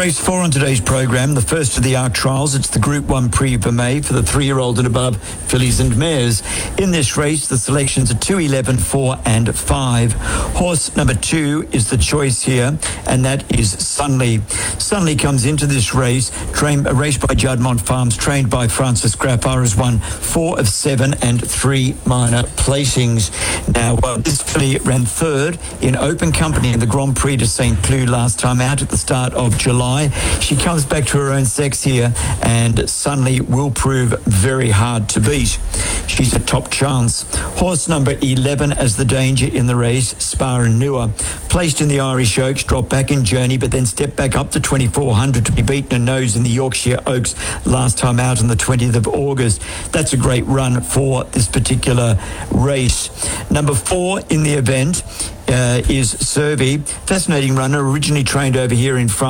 Race 4 on today's programme, the first of the Arc Trials. It's the Group 1 Prix Vermeil for the 3-year-old and above fillies and mares. In this race, the selections are 2, 11, 4 and 5. Horse number 2 is the choice here, and that is Sunley. Sunley comes into this race, raced by Juddmonte Farms, trained by Francis Graffard, has won 4 of 7 and 3 minor placings. Now, this filly ran third in open company in the Grand Prix de St. Cloud last time out at the start of July. She comes back to her own sex here, and Sunley will prove very hard to beat. She's a top chance. Horse number 11 as the danger in the race, Spar and Newer. Placed in the Irish Oaks, dropped back in Journey, but then stepped back up to 2,400 to be beaten a nose in the Yorkshire Oaks last time out on the 20th of August. That's a great run for this particular race. Number 4 in the event is Servi. Fascinating runner, originally trained over here in France.